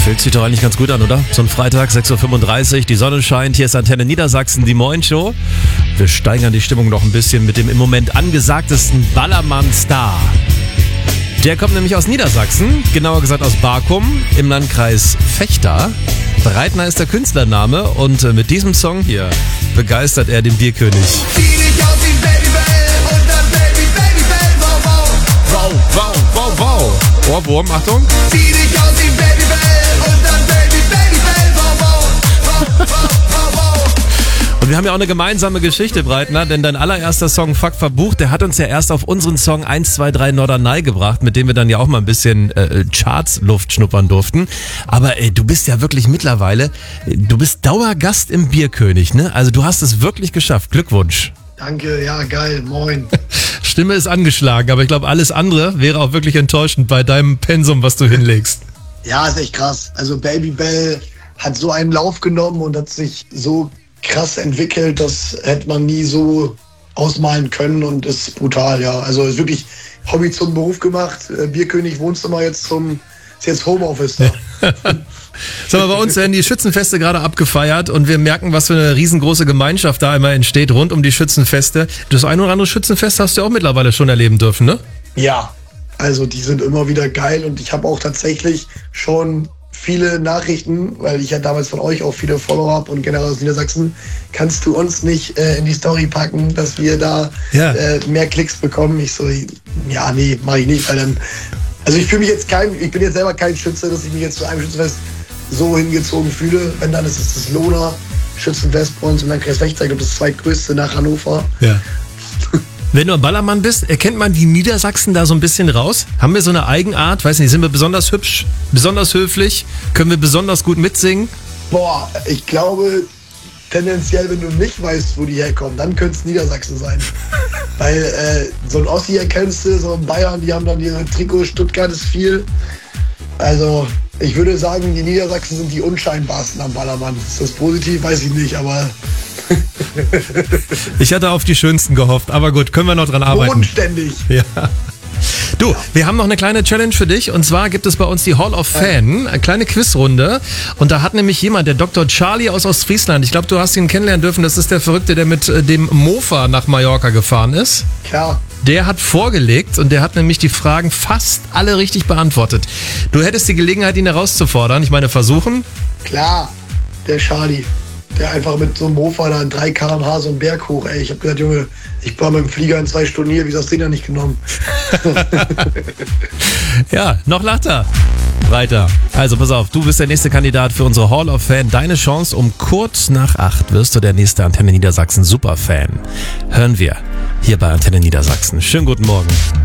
Fühlt sich doch eigentlich ganz gut an, oder? So ein Freitag, 6.35 Uhr, die Sonne scheint, hier ist Antenne Niedersachsen, die Moin-Show. Wir steigern die Stimmung noch ein bisschen mit dem im Moment angesagtesten Ballermann-Star. Der kommt nämlich aus Niedersachsen, genauer gesagt aus Barkum im Landkreis Vechta. Breitner ist der Künstlername und mit diesem Song hier begeistert er den Bierkönig. Zieh dich aus wie Babybell und dann Babybell, wow, wow. Wow, wow, wow, wow. Ohrwurm, Achtung. Zieh dich aus wie Babybell und dann Babybell, wow, wow, wow, wow, wow. Und wir haben ja auch eine gemeinsame Geschichte, Breitner, denn dein allererster Song Fuck verbucht, der hat uns ja erst auf unseren Song 123 Norderney gebracht, mit dem wir dann ja auch mal ein bisschen Charts-Luft schnuppern durften. Aber du bist ja wirklich mittlerweile, du bist Dauergast im Bierkönig, ne? Also du hast es wirklich geschafft. Glückwunsch. Danke, ja, geil, moin. Stimme ist angeschlagen, aber ich glaube, alles andere wäre auch wirklich enttäuschend bei deinem Pensum, was du hinlegst. Ja, ist echt krass. Also Babybell hat so einen Lauf genommen und hat sich so krass entwickelt, das hätte man nie so ausmalen können und ist brutal, ja. Also ist wirklich Hobby zum Beruf gemacht. Bierkönig Wohnzimmer ist jetzt Homeoffice da. Sag mal, bei uns werden die Schützenfeste gerade abgefeiert und wir merken, was für eine riesengroße Gemeinschaft da immer entsteht rund um die Schützenfeste. Das ein oder andere Schützenfest hast du auch mittlerweile schon erleben dürfen, ne? Ja, also die sind immer wieder geil und ich habe auch tatsächlich schon viele Nachrichten, weil ich ja damals von euch auch viele Follower habe und generell aus Niedersachsen, kannst du uns nicht in die Story packen, dass wir da mehr Klicks bekommen? Ich so, ja, nee, mach ich nicht, weil dann, also ich bin jetzt selber kein Schütze, dass ich mich jetzt zu einem Schützenfest so hingezogen fühle. Wenn dann ist es das Lohner Schützenfest bei uns im Landkreis Vechta, gibt es das zweitgrößte nach Hannover. Ja. Wenn du ein Ballermann bist, erkennt man die Niedersachsen da so ein bisschen raus? Haben wir so eine Eigenart? Weiß nicht, sind wir besonders hübsch, besonders höflich? Können wir besonders gut mitsingen? Boah, ich glaube tendenziell, wenn du nicht weißt, wo die herkommen, dann könnte es Niedersachsen sein. Weil so ein Ossi erkennst du, so in Bayern, die haben dann ihre Trikots, Stuttgart ist viel. Also ich würde sagen, die Niedersachsen sind die unscheinbarsten am Ballermann. Ist das positiv? Weiß ich nicht, aber... Ich hatte auf die schönsten gehofft, aber gut, können wir noch dran arbeiten. Bodenständig. Ja. Du, wir haben noch eine kleine Challenge für dich und zwar gibt es bei uns die Hall of Fan, eine kleine Quizrunde und da hat nämlich jemand, der Dr. Charlie aus Ostfriesland, ich glaube, du hast ihn kennenlernen dürfen, das ist der Verrückte, der mit dem Mofa nach Mallorca gefahren ist. Klar. Der hat vorgelegt und der hat nämlich die Fragen fast alle richtig beantwortet. Du hättest die Gelegenheit, ihn herauszufordern, ich meine versuchen. Klar, der Charlie. Der einfach mit so einem Mofa da 3 km/h so einen Berg hoch, ey. Ich hab gesagt, Junge, ich war mit dem Flieger in 2 Stunden hier, wieso hast du den ja nicht genommen? Ja, noch lacht er. Weiter. Also pass auf, du bist der nächste Kandidat für unsere Hall of Fame. Deine Chance, um kurz nach 8 wirst du der nächste Antenne Niedersachsen Superfan. Hören wir hier bei Antenne Niedersachsen. Schönen guten Morgen.